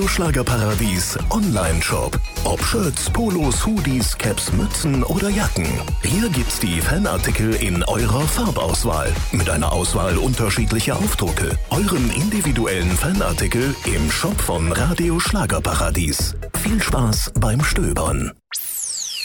Schlagerparadies Online-Shop. Ob Shirts, Polos, Hoodies, Caps, Mützen oder Jacken. Hier gibt's die Fanartikel in eurer Farbauswahl. Mit einer Auswahl unterschiedlicher Aufdrucke. Euren individuellen Fanartikel im Shop von Radio Schlagerparadies. Viel Spaß beim Stöbern.